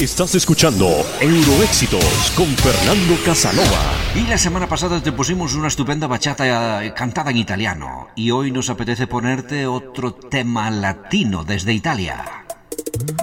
Estás escuchando Euroéxitos con Fernando Casanova. Y la semana pasada te pusimos una estupenda bachata cantada en italiano. Y hoy nos apetece ponerte otro tema latino desde Italia.